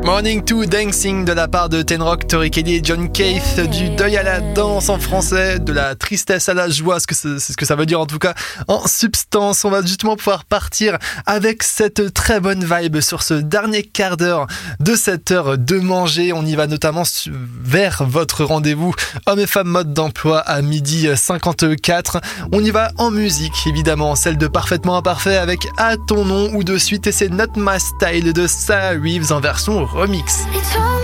Morning to Dancing de la part de Ten Rock, Tori Kelly et John Keith, du deuil à la danse en français, de la tristesse à la joie, c'est ce que ça veut dire en tout cas en substance. On va justement pouvoir partir avec cette très bonne vibe sur ce dernier quart d'heure de cette heure de manger. On y va notamment vers votre rendez-vous Hommes et Femmes Mode d'Emploi à 12h54. On y va en musique évidemment, celle de Parfaitement Imparfait avec À ton nom ou de suite, et c'est Not My Style de Sarah Reeves en version remix.